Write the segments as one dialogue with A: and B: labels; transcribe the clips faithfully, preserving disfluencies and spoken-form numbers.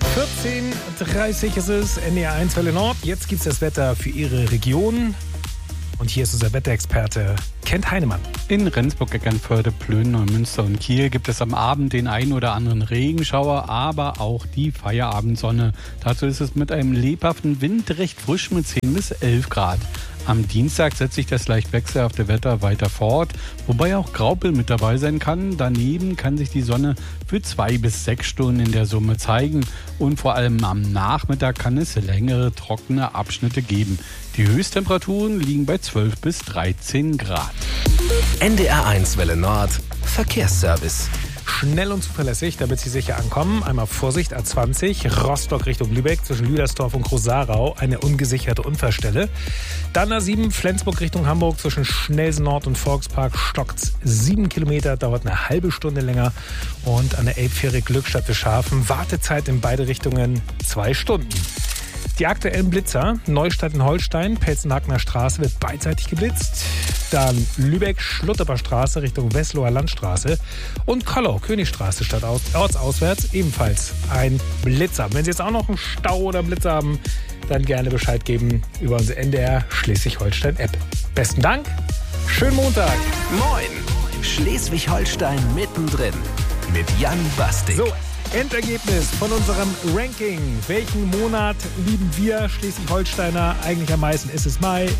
A: vierzehn Uhr dreißig ist es, N D R eins Welle Nord. Jetzt gibt es das Wetter für Ihre Region. Und hier ist unser Wetterexperte Kent Heinemann.
B: In Rendsburg, Eckernförde, Plön, Neumünster und Kiel gibt es am Abend den ein oder anderen Regenschauer, aber auch die Feierabendsonne. Dazu ist es mit einem lebhaften Wind recht frisch mit zehn bis elf Grad. Am Dienstag setzt sich das leicht wechselhafte Wetter weiter fort, wobei auch Graupel mit dabei sein kann. Daneben kann sich die Sonne für zwei bis sechs Stunden in der Summe zeigen und vor allem am Nachmittag kann es längere trockene Abschnitte geben. Die Höchsttemperaturen liegen bei zwölf bis dreizehn Grad.
C: N D R eins Welle Nord, Verkehrsservice.
A: Schnell und zuverlässig, damit Sie sicher ankommen. Einmal Vorsicht, A zwanzig, Rostock Richtung Lübeck, zwischen Lüdersdorf und Groß-Sarau, eine ungesicherte Unfallstelle. Dann A sieben, Flensburg Richtung Hamburg, zwischen Schnelsen Nord und Volkspark, stockt's sieben Kilometer, dauert eine halbe Stunde länger. Und an der Elbfähre Glückstadt bis Scharfen, Wartezeit in beide Richtungen zwei Stunden. Die aktuellen Blitzer, Neustadt in Holstein, Pelzenhagener Straße wird beidseitig geblitzt. Dann Lübeck, Schlutterber Straße Richtung Wesloher Landstraße und Kollau, Königstraße statt ortsauswärts ebenfalls ein Blitzer. Wenn Sie jetzt auch noch einen Stau oder einen Blitzer haben, dann gerne Bescheid geben über unsere N D R Schleswig-Holstein-App. Besten Dank, schönen Montag.
C: Moin, Schleswig-Holstein mittendrin mit Jan Bastik.
A: So. Endergebnis von unserem Ranking. Welchen Monat lieben wir Schleswig-Holsteiner eigentlich am meisten? Ist es Mai?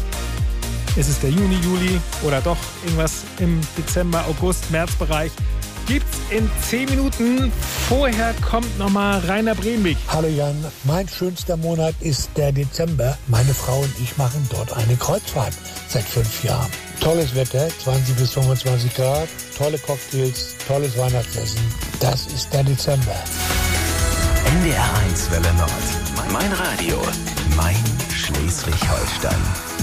A: Ist es der Juni, Juli oder doch irgendwas im Dezember, August, März-Bereich? Gibt's in zehn Minuten. Vorher kommt nochmal Rainer Bremwig.
D: Hallo Jan, mein schönster Monat ist der Dezember. Meine Frau und ich machen dort eine Kreuzfahrt seit fünf Jahren. Tolles Wetter, zwanzig bis fünfundzwanzig Grad, tolle Cocktails, tolles Weihnachtsessen. Das ist der Dezember.
C: N D R eins Welle Nord. Mein Radio, mein Schleswig-Holstein.